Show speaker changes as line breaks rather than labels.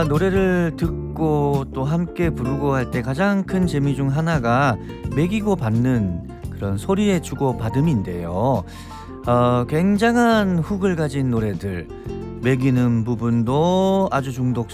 노래를 듣고 또 함께 부르고 할 때 가장 큰 재미 중 하나가 매기고 받는 그런 소리의 주고받음인데요. 굉장한 훅을 가진 노래들, 매기는 부분도 아주 중독